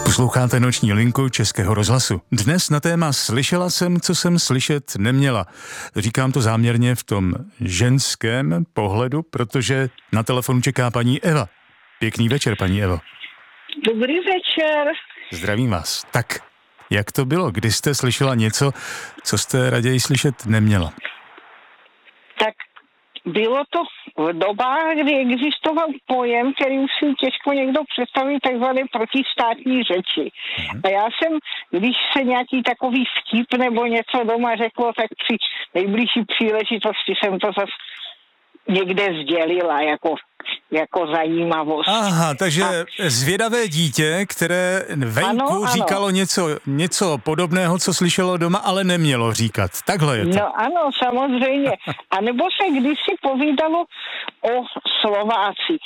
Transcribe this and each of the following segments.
Posloucháte Noční linku Českého rozhlasu. Dnes na téma Slyšela jsem, co jsem slyšet neměla. Říkám to záměrně v tom ženském pohledu, protože na telefonu čeká paní Eva. Pěkný večer, paní Evo. Dobrý večer. Zdravím vás. Tak, jak to bylo? Kdy jste slyšela něco, co jste raději slyšet neměla? Tak bylo to v dobách, kdy existoval pojem, který už si těžko někdo představí, takzvané protistátní řeči. A já jsem, když se nějaký takový vtip nebo něco doma řeklo, tak při nejbližší příležitosti jsem to zase někde sdělila jako zajímavost. Aha, takže zvědavé dítě, které venku říkalo něco podobného, co slyšelo doma, ale nemělo říkat. Takhle je to. No ano, samozřejmě. A nebo se kdysi povídalo o Slovácích.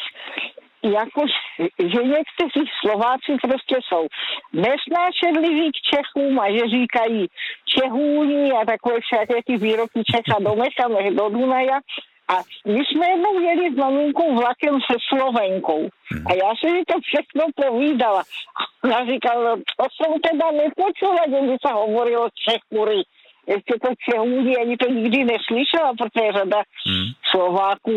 Že někteří Slováci prostě jsou nesnášedliví k Čechům a že říkají Čehůni a takové všaké ty výroky Čecha do Dunaja. A my jsme jednou jeli s maminkou vlakem se Slovenkou. A já jsem mi to všechno povídala. A ona říkala, to jsem teda nepočula, že by se hovorilo Čechury. Ještě to Čehůni, ani to nikdy neslyšela, protože řada Slováků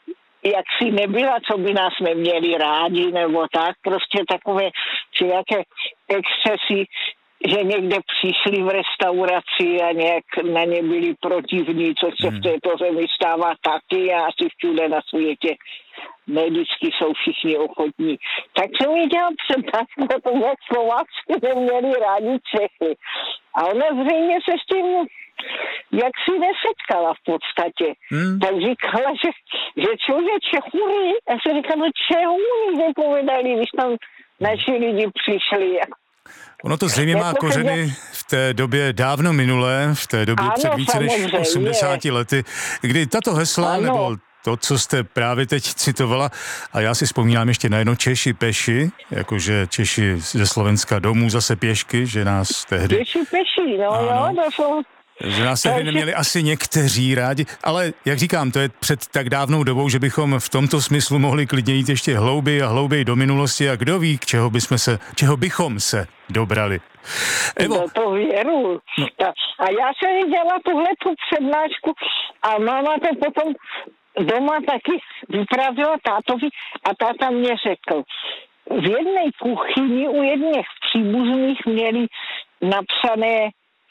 jaksi nebyla, co by nás neměli rádi, nebo tak. Prostě takové nějaké excesy, že někde přišli v restauraci a nějak na ně byli protivní, což se v této zemi stává taky a asi všude na světě vždycky jsou všichni ochotní. Tak jsem mi dělal představku, jak Slováci neměli rádi Čechy. A ona zřejmě se s tím jaksi nesetkala v podstatě. Tak říkala, že člověk Čechury, já jsem říkala, Čehůni nepovedali, když tam naši lidi přišli. Ono to zřejmě má kořeny v té době dávno minulé, v té době před více než 80 lety, kdy tato hesla, nebo to, co jste právě teď citovala, a já si vzpomínám ještě na jedno Češi peši, jakože Češi ze Slovenska domů zase pěšky, že nás tehdy... Češi peši, to jsou... Že nás tehdy neměli asi někteří rádi, ale jak říkám, to je před tak dávnou dobou, že bychom v tomto smyslu mohli klidně jít ještě hlouběji a hlouběji do minulosti a kdo ví, čeho bychom se dobrali. Evo. No to věru. No. A já jsem viděla tuhletu přednášku a máma to potom doma taky vyprávěla tátovi a táta mě řekl, v jedné kuchyni u jedných příbuzných měli napsané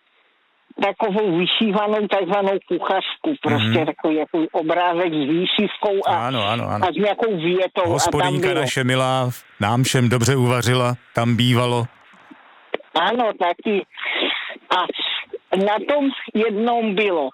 takovou vyšívanou takzvanou kuchařku, prostě takový jako obrázek s výšivkou a s nějakou větou. Hospodyňka naše milá nám všem dobře uvařila, tam bývalo. Ano, taky. A na tom jednom bylo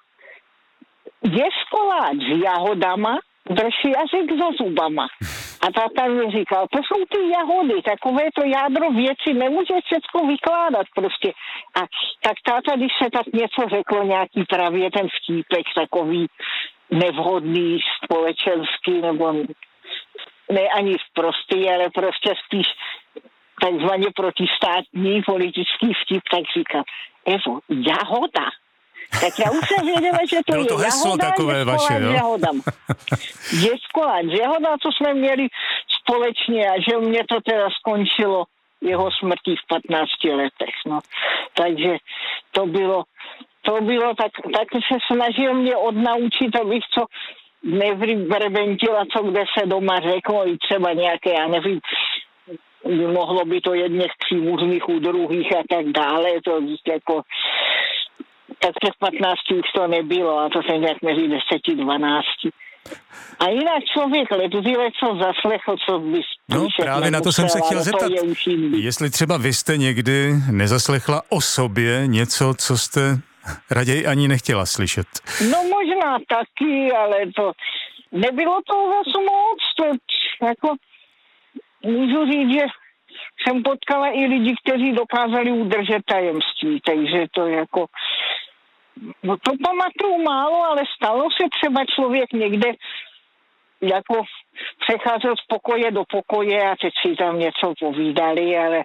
děskoláč s jahodama, drž jazyk za zubama. A táta mi říkal, to jsou ty jahody, takové to jádro věci, nemůže všechno vykládat prostě. A tak táta, když se tak něco řeklo, nějaký právě ten vtípek takový nevhodný, společenský, nebo ne ani prostý, ale prostě spíš takzvaně protistátní politický vtip, tak říkal, Evo, jahoda. Tak já už jsem věděla, že to bylo to je heslo jahoda, takové vaše, jo? Děskoláč, jahoda, co jsme měli společně a že mě to teda skončilo jeho smrtí v 15 letech, no. Takže to bylo tak se snažil mě odnaučit, abych co nevrbentila, co kde se doma řeklo, i třeba nějaké, já nevím, mohlo by to jedněch příbuzných u druhých a tak dále, to jako... Tak těch 15 už to nebylo a to jsem nějak mezi 10-12. A jinak člověk ledvile co zaslechl, co by spíše... No právě na to jsem se chtěl zeptat, jestli třeba vy jste někdy nezaslechla o sobě něco, co jste raději ani nechtěla slyšet. No možná taky, ale to nebylo to zase moc, to jako můžu říct, že jsem potkala i lidi, kteří dokázali udržet tajemství, takže to jako... No to pamatuju málo, ale stalo se třeba člověk někde jako přecházel z pokoje do pokoje a teď si tam něco povídali, ale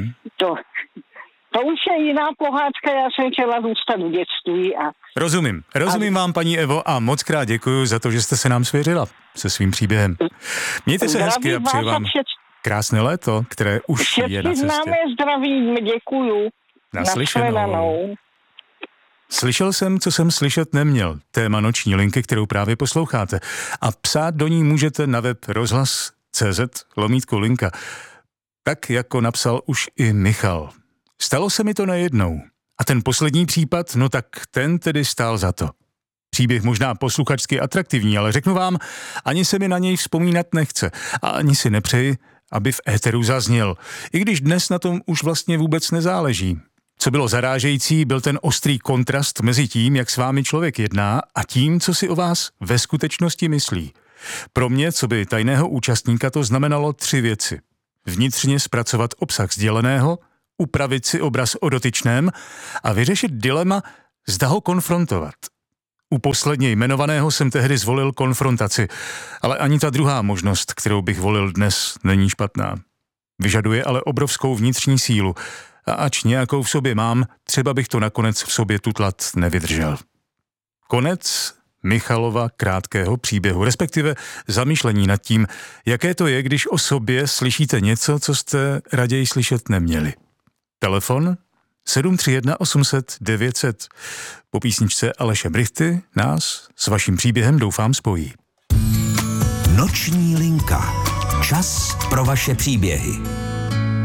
to už je jiná pohádka, já jsem chtěla zůstat v dětství a... Rozumím vám, paní Evo, a moc krát děkuji za to, že jste se nám svěřila se svým příběhem. Mějte se hezky a přeji vám Krásné léto, které už je na cestě. Známe, zdravím, děkuju. Naslyšenou. Slyšel jsem, co jsem slyšet neměl. Téma Noční linky, kterou právě posloucháte. A psát do ní můžete na web rozhlas.cz/linka. Tak, jako napsal už i Michal. Stalo se mi to nejednou. A ten poslední případ, no tak ten tedy stál za to. Příběh možná posluchačsky atraktivní, ale řeknu vám, ani se mi na něj vzpomínat nechce. A ani si nepřeji, aby v éteru zazněl. I když dnes na tom už vlastně vůbec nezáleží. Co bylo zarážející, byl ten ostrý kontrast mezi tím, jak s vámi člověk jedná, a tím, co si o vás ve skutečnosti myslí. Pro mě, co by tajného účastníka, to znamenalo 3 věci. Vnitřně zpracovat obsah sděleného, upravit si obraz o dotyčném a vyřešit dilema, zda ho konfrontovat. U posledně jmenovaného jsem tehdy zvolil konfrontaci, ale ani ta druhá možnost, kterou bych volil dnes, není špatná. Vyžaduje ale obrovskou vnitřní sílu a ač nějakou v sobě mám, třeba bych to nakonec v sobě tutlat nevydržel. Konec Michalova krátkého příběhu, respektive zamýšlení nad tím, jaké to je, když o sobě slyšíte něco, co jste raději slyšet neměli. Telefon 731 800 900. Po písničce Aleše Brychty nás s vaším příběhem doufám spojí. Noční linka. Čas pro vaše příběhy.